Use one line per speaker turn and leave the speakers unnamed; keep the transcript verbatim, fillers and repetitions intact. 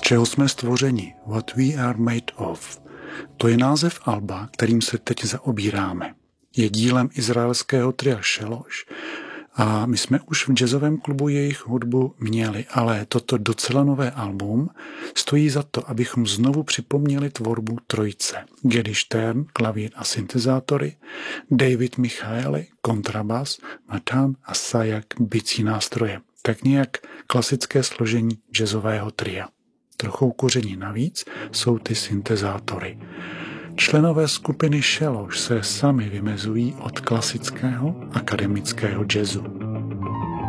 čeho jsme stvořeni, What we are made of. To je název alba, kterým se teď zaobíráme. Je dílem izraelského tria Šeloš a my jsme už v jazzovém klubu jejich hudbu měli, ale toto docela nové album stojí za to, abychom znovu připomněli tvorbu trojice. Gedy Stern, klavír a syntezátory, David Michaeli, kontrabas, Matan a Sajak, bicí nástroje. Tak nějak klasické složení jazzového tria. Trochou koření navíc jsou ty syntezátory. Členové skupiny Šeloš se sami vymezují od klasického akademického jazzu.